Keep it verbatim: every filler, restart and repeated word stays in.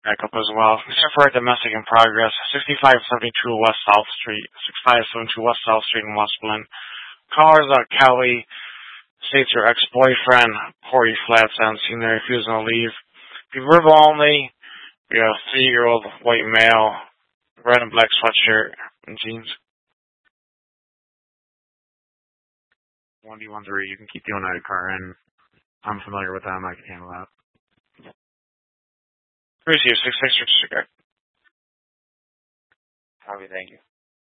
back up as well. Here for domestic in progress. sixty-five seventy-two West South Street. sixty-five seventy-two West South Street in West Berlin. Callers are Kelly. States her ex-boyfriend, Corey Flatson, seen her refusing to leave. Be verbal only. Be a three-year-old white male, red and black sweatshirt and jeans. one D one three, you can keep the United car in. I'm familiar with them, I can handle that. Appreciate you, six six six. Copy, thank you.